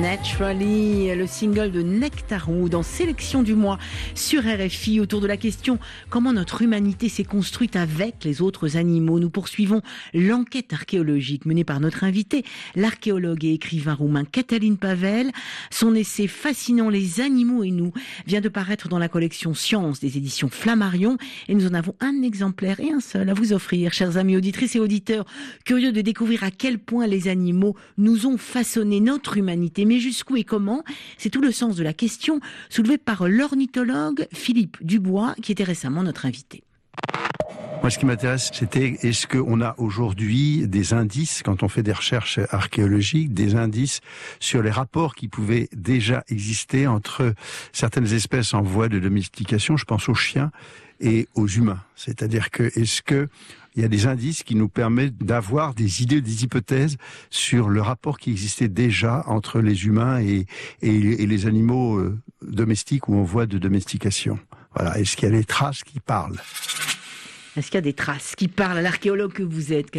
Naturally, le single de Nectarwood en sélection du mois sur RFI autour de la question comment notre humanité s'est construite avec les autres animaux. Nous poursuivons l'enquête archéologique menée par notre invité, l'archéologue et écrivain roumain Cătălin Pavel. Son essai fascinant Les animaux et nous vient de paraître dans la collection Sciences des éditions Flammarion et nous en avons un exemplaire et un seul à vous offrir, chers amis auditrices et auditeurs, curieux de découvrir à quel point les animaux nous ont façonné notre humanité. Mais jusqu'où et comment? C'est tout le sens de la question soulevée par l'ornithologue Philippe Dubois, qui était récemment notre invité. Moi, ce qui m'intéresse, c'était est-ce qu'on a aujourd'hui des indices, quand on fait des recherches archéologiques, des indices sur les rapports qui pouvaient déjà exister entre certaines espèces en voie de domestication, je pense aux chiens, et aux humains. C'est-à-dire que, est-ce que il y a des indices qui nous permettent d'avoir des idées, des hypothèses sur le rapport qui existait déjà entre les humains et les animaux domestiques ou en voie de domestication. Voilà. Est-ce qu'il y a des traces qui parlent? Est-ce qu'il y a des traces qui parlent à l'archéologue que vous êtes?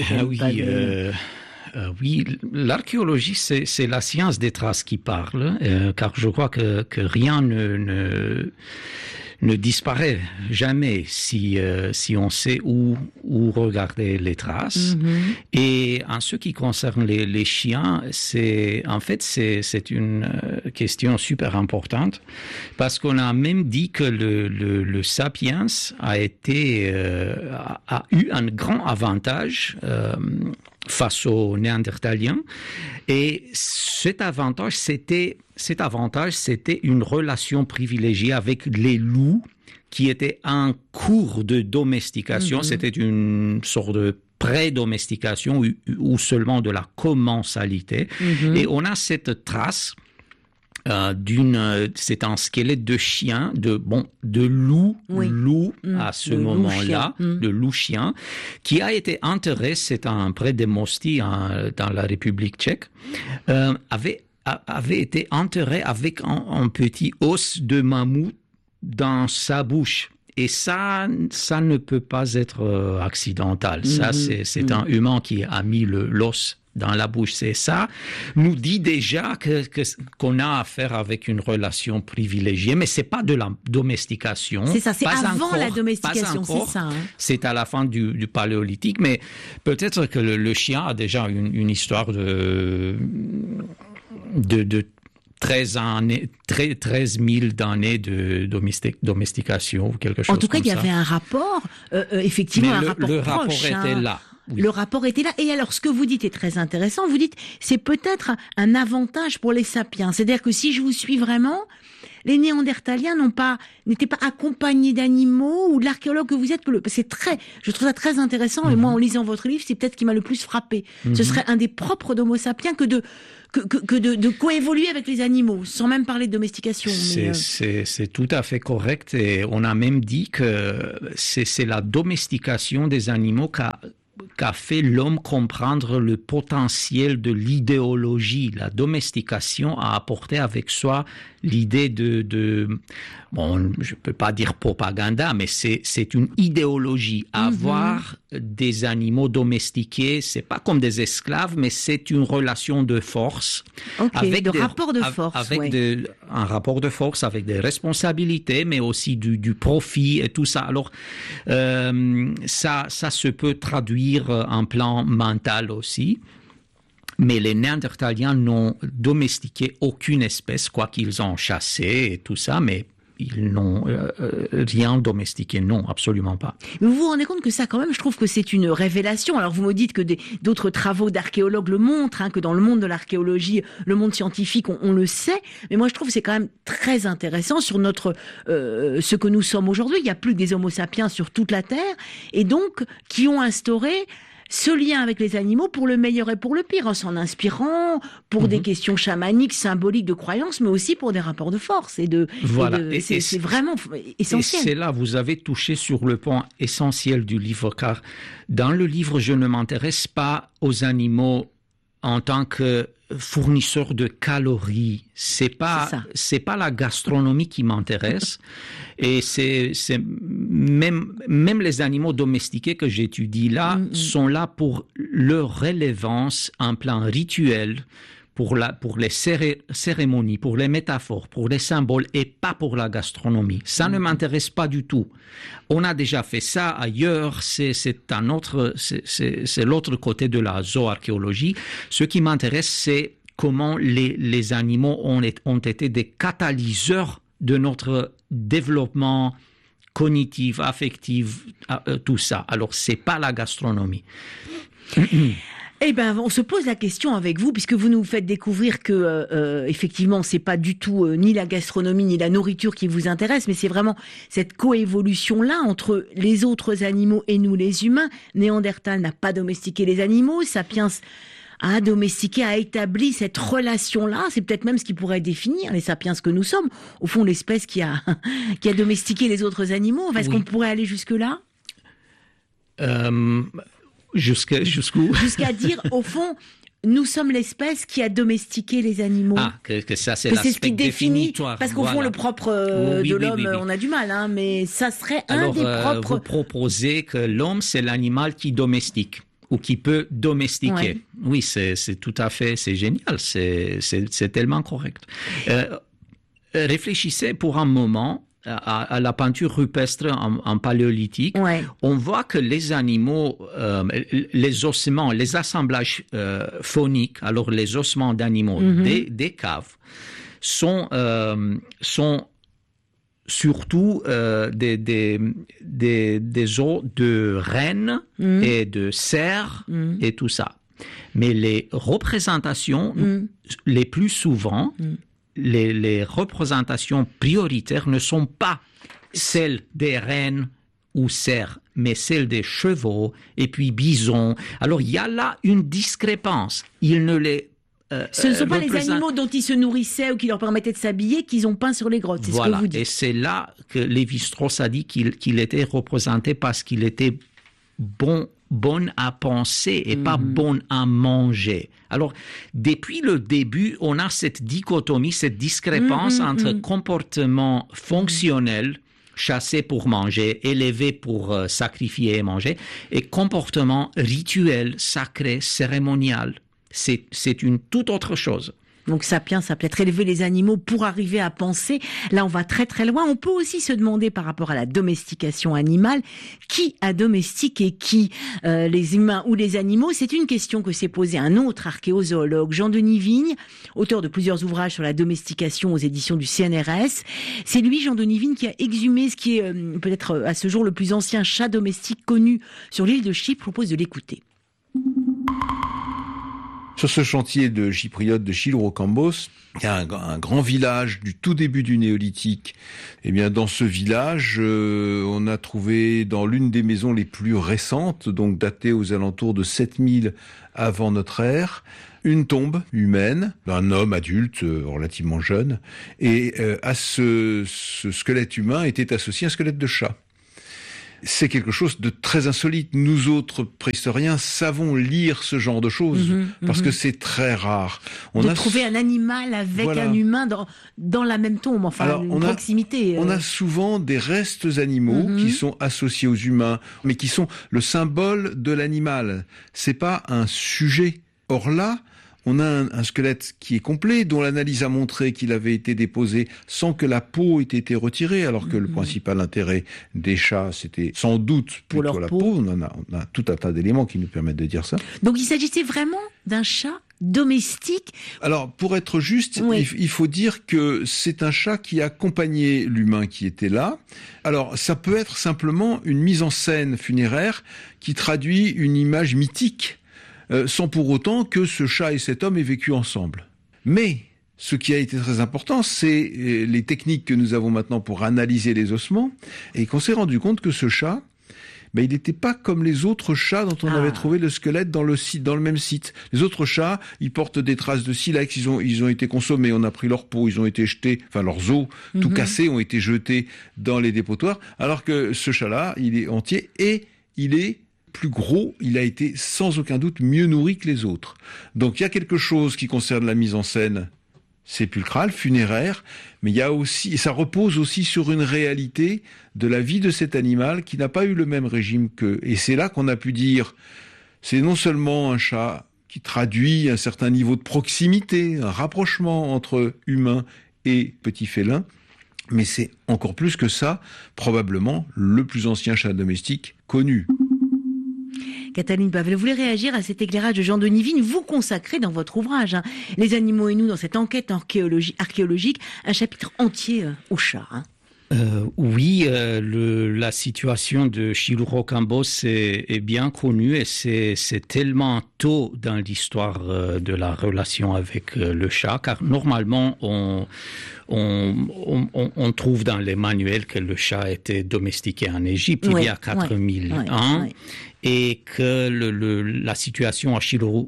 Oui, l'archéologie, c'est la science des traces qui parle, car je crois que rien ne disparaît jamais si on sait où regarder les traces. Mm-hmm. Et en ce qui concerne les chiens, c'est une question super importante parce qu'on a même dit que le sapiens a eu un grand avantage face aux Néandertaliens. Et cet avantage, c'était une relation privilégiée avec les loups qui étaient en cours de domestication. Mm-hmm. C'était une sorte de pré-domestication ou seulement de la commensalité. Mm-hmm. Et on a cette trace c'est un squelette de chien, de loup, oui. Loup à ce moment-là, de loup-chien, qui a été enterré, c'est un près de Mosty dans la République tchèque, avait été enterré avec un petit os de mammouth dans sa bouche. Et ça ne peut pas être accidental. Ça, c'est un humain qui a mis l'os dans la bouche. C'est ça nous dit déjà qu'on a affaire avec une relation privilégiée, mais c'est pas de la domestication. C'est ça, c'est avant la domestication, c'est ça. Hein. C'est à la fin du paléolithique, mais peut-être que le chien a déjà une histoire de 13 000 d'années de domestication ou quelque chose comme ça. En tout cas, il y avait un rapport, effectivement, mais un rapport le proche. rapport était là. Oui. Le rapport était là. Et alors, ce que vous dites est très intéressant. Vous dites, c'est peut-être un avantage pour les sapiens. C'est-à-dire que si je vous suis vraiment, les Néandertaliens n'étaient pas accompagnés d'animaux ou de l'archéologue que vous êtes. Je trouve ça très intéressant. Et moi, en lisant votre livre, c'est peut-être ce qui m'a le plus frappé. Ce serait un des propres d'Homo sapiens que de coévoluer avec les animaux, sans même parler de domestication. C'est tout à fait correct. Et on a même dit que c'est la domestication des animaux qu'a fait l'homme comprendre le potentiel de l'idéologie. La domestication a apporté avec soi l'idée bon, je peux pas dire propaganda, mais c'est une idéologie. Avoir des animaux domestiqués, c'est pas comme des esclaves, mais c'est une relation de force. Avec rapport de force. Un rapport de force avec des responsabilités, mais aussi du profit et tout ça. Alors, ça se peut traduire en plan mental aussi. Mais les Néandertaliens n'ont domestiqué aucune espèce, quoi qu'ils ont chassé et tout ça, mais ils n'ont rien domestiqué, non, absolument pas. Mais vous vous rendez compte que ça, quand même, je trouve que c'est une révélation. Alors vous me dites que d'autres travaux d'archéologues le montrent, que dans le monde de l'archéologie, le monde scientifique, on le sait. Mais moi, je trouve que c'est quand même très intéressant sur ce que nous sommes aujourd'hui. Il n'y a plus que des Homo sapiens sur toute la Terre, et donc qui ont instauré ce lien avec les animaux pour le meilleur et pour le pire, en s'en inspirant pour des questions chamaniques, symboliques, de croyances, mais aussi pour des rapports de force. C'est vraiment essentiel. Et c'est là, vous avez touché sur le point essentiel du livre, car dans le livre, je ne m'intéresse pas aux animaux en tant que fournisseur de calories. C'est pas la gastronomie qui m'intéresse. Et c'est même les animaux domestiqués que j'étudie là sont là pour leur relevance en plan rituel, pour les cérémonies, pour les métaphores, pour les symboles et pas pour la gastronomie. Ça ne m'intéresse pas du tout. On a déjà fait ça ailleurs, c'est l'autre côté de la zooarchéologie. Ce qui m'intéresse, c'est comment les animaux ont été des catalyseurs de notre développement cognitif, affectif, tout ça. Alors, c'est pas la gastronomie. Eh ben, on se pose la question avec vous, puisque vous nous faites découvrir que, effectivement, c'est pas du tout ni la gastronomie ni la nourriture qui vous intéresse, mais c'est vraiment cette coévolution-là entre les autres animaux et nous, les humains. Néandertal n'a pas domestiqué les animaux, Sapiens a domestiqué, a établi cette relation-là. C'est peut-être même ce qui pourrait définir les sapiens que nous sommes. Au fond, l'espèce qui a domestiqué les autres animaux. Est-ce qu'on pourrait aller jusque-là? Jusqu'où? Jusqu'à dire, au fond, nous sommes l'espèce qui a domestiqué les animaux. Ah, que ça, c'est l'aspect ce qui définitoire. Parce qu'au fond, le propre de l'homme, on a du mal, hein, mais ça serait un des propres. Vous proposez que l'homme, c'est l'animal qui domestique ou qui peut domestiquer. Ouais. Oui, c'est tout à fait, c'est génial, c'est tellement correct. Réfléchissez pour un moment à la peinture rupestre en paléolithique. Ouais. On voit que les animaux, les ossements, les assemblages phoniques, alors les ossements d'animaux des caves, sont surtout des os de rennes et de cerfs et tout ça. Mais les représentations, les plus souvent, les représentations prioritaires ne sont pas celles des rennes ou cerfs, mais celles des chevaux et puis bisons. Alors il y a là une discrépance. Ils ne les ce ne sont pas les animaux dont ils se nourrissaient ou qui leur permettaient de s'habiller qu'ils ont peint sur les grottes, c'est voilà. Ce que vous dites. Et c'est là que Lévi-Strauss a dit qu'il était représenté parce qu'il était bon à penser et pas bon à manger. Alors, depuis le début, on a cette dichotomie, cette discrépance entre comportement fonctionnel, chasser pour manger, élever pour sacrifier et manger, et comportement rituel, sacré, cérémonial. C'est une toute autre chose. Donc Sapiens a peut-être élevé les animaux pour arriver à penser. Là, on va très très loin. On peut aussi se demander par rapport à la domestication animale, qui a domestiqué qui, les humains ou les animaux? C'est une question que s'est posée un autre archéozoologue, Jean-Denis Vigne, auteur de plusieurs ouvrages sur la domestication aux éditions du CNRS. C'est lui, Jean-Denis Vigne, qui a exhumé ce qui est peut-être à ce jour le plus ancien chat domestique connu sur l'île de Chypre. Je propose de l'écouter. Sur ce chantier de chypriote de Chilurocambos, il y a un grand village du tout début du néolithique. Eh bien, dans ce village, on a trouvé dans l'une des maisons les plus récentes, donc datée aux alentours de 7000 avant notre ère, une tombe humaine d'un homme adulte relativement jeune. Et à ce squelette humain était associé un squelette de chat. C'est quelque chose de très insolite. Nous autres préhistoriens savons lire ce genre de choses parce que c'est très rare. On a trouvé un animal avec un humain dans la même tombe, enfin alors, une proximité. On a souvent des restes animaux qui sont associés aux humains, mais qui sont le symbole de l'animal. C'est pas un sujet. Or là, on a un squelette qui est complet, dont l'analyse a montré qu'il avait été déposé sans que la peau ait été retirée, alors que le principal intérêt des chats, c'était sans doute plutôt la peau. On a tout un tas d'éléments qui nous permettent de dire ça. Donc il s'agissait vraiment d'un chat domestique? Alors, pour être juste, il faut dire que c'est un chat qui accompagnait l'humain qui était là. Alors, ça peut être simplement une mise en scène funéraire qui traduit une image mythique, sans pour autant que ce chat et cet homme aient vécu ensemble. Mais ce qui a été très important, c'est les techniques que nous avons maintenant pour analyser les ossements, et qu'on s'est rendu compte que ce chat, il n'était pas comme les autres chats dont on avait trouvé le squelette dans le même site. Les autres chats, ils portent des traces de silex, ils ont été consommés, on a pris leur peau, ils ont été jetés, enfin leurs os tout cassés ont été jetés dans les dépotoirs, alors que ce chat-là, il est entier et il est plus gros, il a été sans aucun doute mieux nourri que les autres. Donc il y a quelque chose qui concerne la mise en scène sépulcrale, funéraire, mais il y a aussi, et ça repose aussi sur une réalité de la vie de cet animal qui n'a pas eu le même régime qu'eux. Et c'est là qu'on a pu dire, c'est non seulement un chat qui traduit un certain niveau de proximité, un rapprochement entre humains et petits félins. Mais c'est encore plus que ça, probablement le plus ancien chat domestique connu. Katalin Pavel, vous voulez réagir à cet éclairage de Jean-Denis Vigne? Vous consacrez dans votre ouvrage, Les animaux et nous, dans cette enquête archéologique, un chapitre entier au chat. Oui, la situation de Chilou Rocambos est bien connue et c'est tellement tôt dans l'histoire de la relation avec le chat, car normalement on trouve dans les manuels que le chat était domestiqué en Égypte il y a 4000 ans et que la situation à Chilou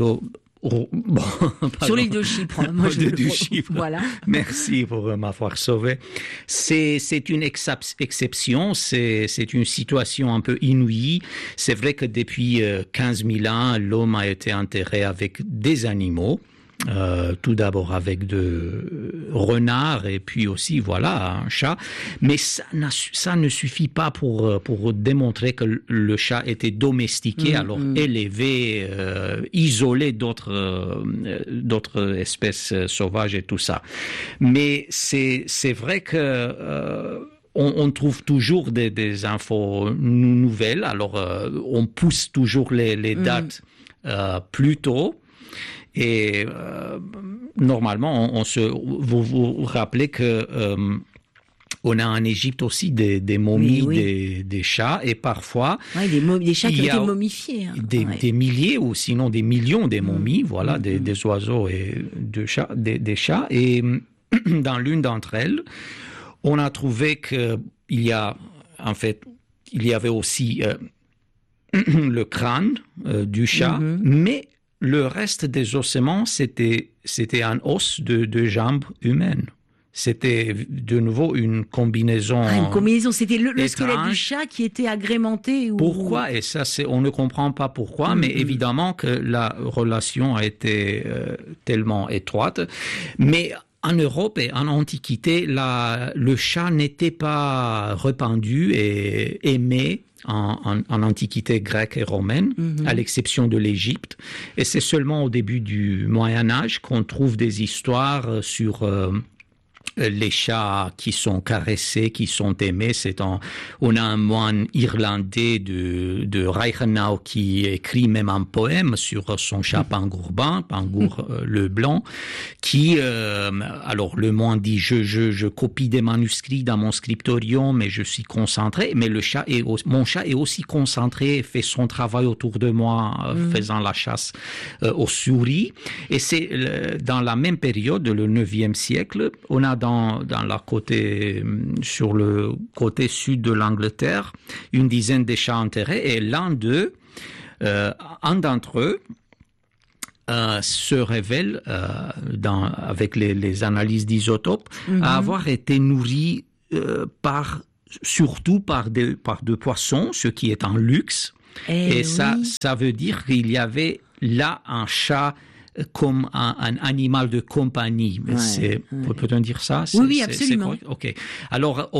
sur l'île de Chypre. Moi, Chypre. Voilà. Merci pour m'avoir sauvé. C'est une exception, c'est une situation un peu inouïe. C'est vrai que depuis 15 000 ans, l'homme a été enterré avec des animaux. Tout d'abord avec de renards et puis aussi un chat, mais ça ne suffit pas pour démontrer que le chat était domestiqué, alors élevé, isolé d'autres espèces sauvages et tout ça. Mais c'est vrai que on trouve toujours des infos nouvelles, alors on pousse toujours les dates plus tôt. Et normalement, vous vous rappelez que on a en Égypte aussi des momies des chats et parfois des chats qui ont été momifiés. Des milliers ou sinon des millions de momies, des oiseaux et des chats. Et dans l'une d'entre elles, on a trouvé que il y avait aussi le crâne du chat, mais le reste des ossements, c'était un os de jambes humaines. C'était de nouveau une combinaison. Une combinaison, c'était le squelette du chat qui était agrémenté. Pourquoi? Et ça, on ne comprend pas pourquoi, mais évidemment que la relation a été tellement étroite. Mais en Europe et en Antiquité, le chat n'était pas répandu et aimé en Antiquité grecque et romaine, à l'exception de l'Égypte. Et c'est seulement au début du Moyen-Âge qu'on trouve des histoires sur les chats qui sont caressés, qui sont aimés. On a un moine irlandais de Reichenau qui écrit même un poème sur son chat Pangour le blanc, qui, alors le moine dit, je copie des manuscrits dans mon scriptorium, mais je suis concentré, mais mon chat est aussi concentré, fait son travail autour de moi, faisant la chasse aux souris. Et c'est dans la même période, le 9e siècle, on a sur le côté sud de l'Angleterre, une dizaine de chats enterrés, et un d'entre eux se révèle, avec les analyses d'isotopes, avoir été nourri surtout par de poissons, ce qui est un luxe. Et ça veut dire qu'il y avait là un chat comme un animal de compagnie. Peut-on dire ça? Oui, absolument. Ok. Alors,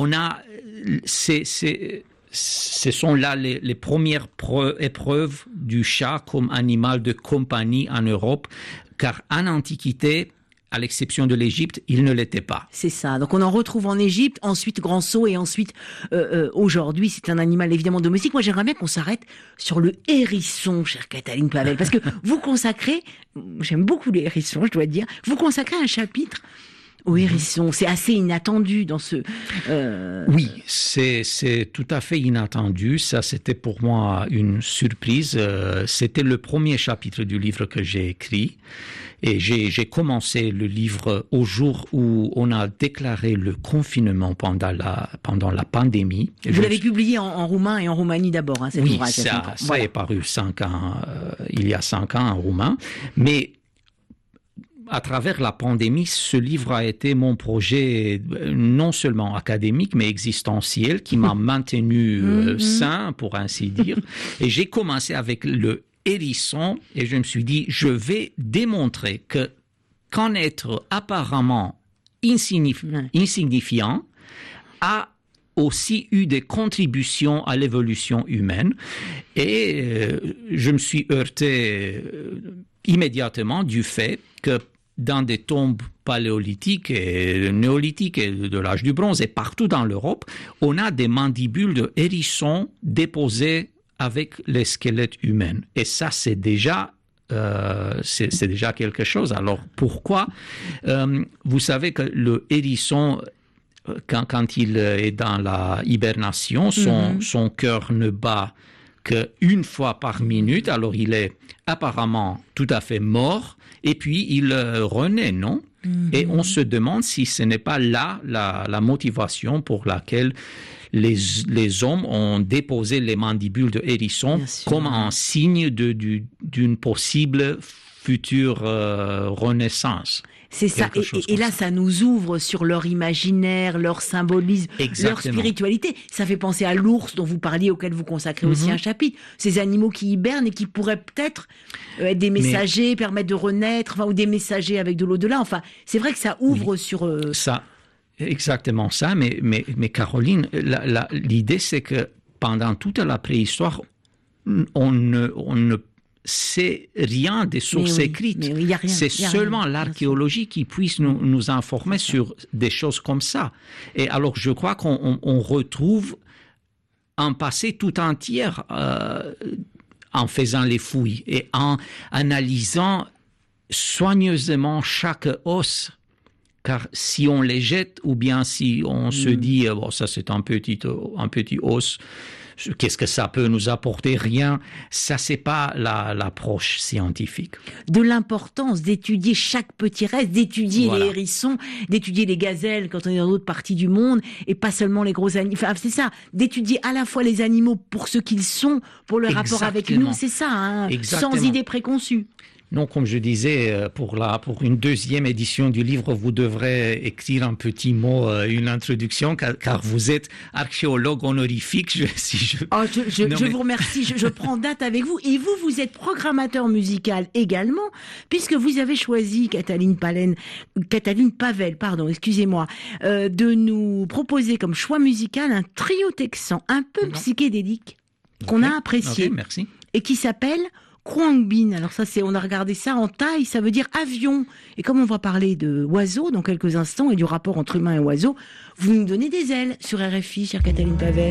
ce sont là les premières épreuves du chat comme animal de compagnie en Europe, car en Antiquité, à l'exception de l'Égypte, il ne l'était pas. C'est ça. Donc on en retrouve en Égypte, ensuite Grand Sceau, et ensuite aujourd'hui c'est un animal évidemment domestique. Moi j'aimerais bien qu'on s'arrête sur le hérisson, chère Katalin Pavel, parce que vous consacrez, j'aime beaucoup les hérissons, je dois dire, vous consacrez un chapitre au hérisson. C'est assez inattendu dans ce... Oui, c'est tout à fait inattendu. Ça, c'était pour moi une surprise. C'était le premier chapitre du livre que j'ai écrit. Et j'ai commencé le livre au jour où on a déclaré le confinement pendant la pandémie. Vous l'avez publié en roumain et en Roumanie d'abord, cet ouvrage. Ça est paru il y a 5 ans en roumain. Mais à travers la pandémie, ce livre a été mon projet non seulement académique, mais existentiel, qui m'a maintenu sain, pour ainsi dire. Et j'ai commencé avec le hérisson, et je me suis dit, je vais démontrer qu'un être apparemment insignifiant a aussi eu des contributions à l'évolution humaine. Et je me suis heurté immédiatement du fait que dans des tombes paléolithiques et néolithiques et de l'âge du bronze et partout dans l'Europe, on a des mandibules de hérissons déposées avec les squelettes humains. Et ça, c'est déjà quelque chose. Alors pourquoi vous savez que le hérisson, quand il est dans la hibernation, son cœur ne bat qu'une fois par minute, alors il est apparemment tout à fait mort, et puis il renaît, non? Et on se demande si ce n'est pas là la motivation pour laquelle les hommes ont déposé les mandibules de hérisson comme un signe d'une possible future renaissance. C'est ça. Et là, ça nous ouvre sur leur imaginaire, leur symbolisme, leur spiritualité. Ça fait penser à l'ours dont vous parliez, auquel vous consacrez aussi un chapitre. Ces animaux qui hibernent et qui pourraient peut-être être des messagers, permettre de renaître, ou des messagers avec de l'au-delà. Enfin, c'est vrai que ça ouvre sur... Ça, exactement ça. Mais Caroline, l'idée, c'est que pendant toute la préhistoire, on ne c'est rien des sources écrites. C'est seulement l'archéologie qui puisse nous informer sur des choses comme ça. Et alors, je crois qu'on retrouve un passé tout entier en faisant les fouilles et en analysant soigneusement chaque os. Car si on les jette ou bien si on se dit bon, ça c'est un petit os, qu'est-ce que ça peut nous apporter? Rien. Ça, c'est pas l'approche scientifique. De l'importance d'étudier chaque petit reste, d'étudier les hérissons, d'étudier les gazelles quand on est dans d'autres parties du monde, et pas seulement les gros animaux. Enfin, c'est ça, d'étudier à la fois les animaux pour ce qu'ils sont, pour le rapport avec nous. C'est ça, sans idée préconçue. Non, comme je disais, pour une deuxième édition du livre, vous devrez écrire un petit mot, une introduction, car vous êtes archéologue honorifique. Je vous remercie. Je prends date avec vous. Et vous êtes programmateur musical également, puisque vous avez choisi, Cataline Pavel, de nous proposer comme choix musical un trio texan un peu psychédélique qu'on a apprécié. Merci. Et qui s'appelle Khruangbin. Alors ça, on a regardé ça en thaï, ça veut dire avion. Et comme on va parler de oiseaux dans quelques instants et du rapport entre humains et oiseaux, vous nous donnez des ailes sur RFI, chère Cataline Pavel.